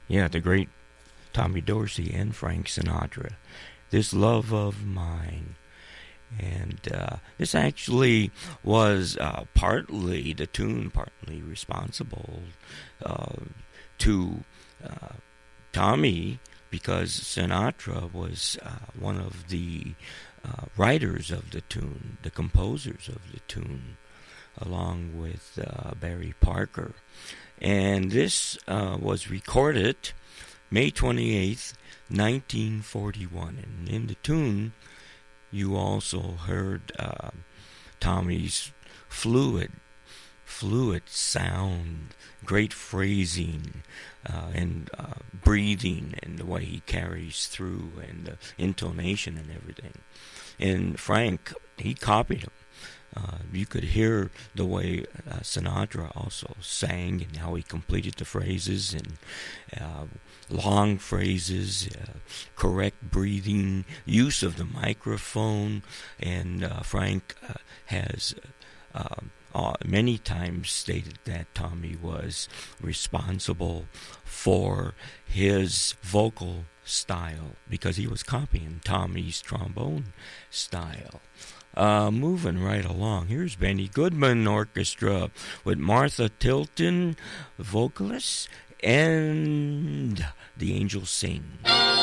Yeah, the great Tommy Dorsey and Frank Sinatra. This Love of Mine. And this actually was partly the tune, partly responsible to Tommy, because Sinatra was one of the writers of the tune, the composers of the tune, along with Barry Parker. And this was recorded May 28th, 1941. And in the tune, you also heard Tommy's fluid sound, great phrasing, and breathing, and the way he carries through, and the intonation and everything. And Frank, he copied him. You could hear the way Sinatra also sang, and how he completed the phrases, and long phrases, correct breathing, use of the microphone. And Frank has many times stated that Tommy was responsible for his vocal style, because he was copying Tommy's trombone style. Moving right along, here's Benny Goodman Orchestra with Martha Tilton, vocalists, and The Angels Sing.